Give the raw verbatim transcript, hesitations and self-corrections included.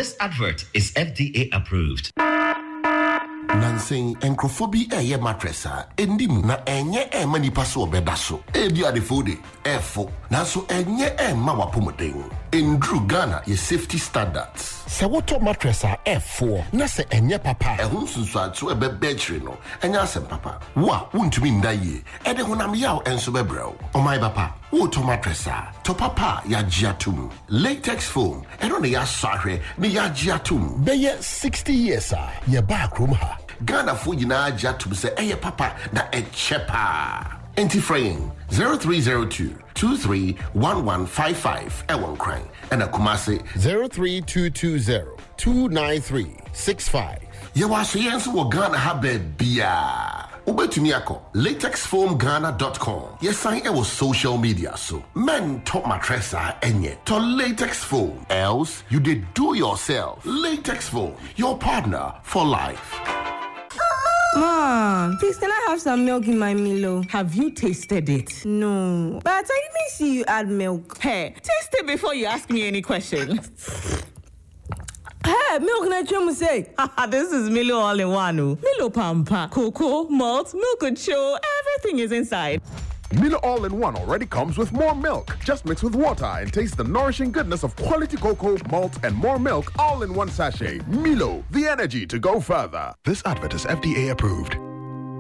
This advert is F D A approved. Nansing encrophobi eye matressa endim na enye e manipa so obeda so edi adefode efo nanso enye e ma wapomoden endru Ghana ye safety standards se woto matressa efo na se enye papa ehun sunso ato ebe betri no enye asem papa wa wontumi ndaye ede honam yaw enso bebrɛw omai papa woto matressa to papa ya giatum latex foam eno ne ya sahwe ne ya giatum beye sixty years a ye back room ha Ghana for yina jatum se eye papa na e chepa. Enti fraying zero three zero two two three one one five five e won crying and a Kumasi zero three two two zero two nine three six five. Ye was yensu wo Ghana habe bia. Ubetumi akọ latex foam ghana dot com. Yes, sign e was social media so. Men top matressa enye to latex foam. Else you did do yourself. Latex foam, your partner for life. Mom, please can I have some milk in my Milo? Have you tasted it? No, but I didn't see you add milk. Hey, taste it before you ask me any question. Hey, milk na chum say. This is Milo all in one. Milo Pampa, cocoa, malt, milk and show, everything is inside. Milo All-in-One already comes with more milk. Just mix with water and taste the nourishing goodness of quality cocoa, malt, and more milk all in one sachet. Milo, the energy to go further. This advert is F D A approved.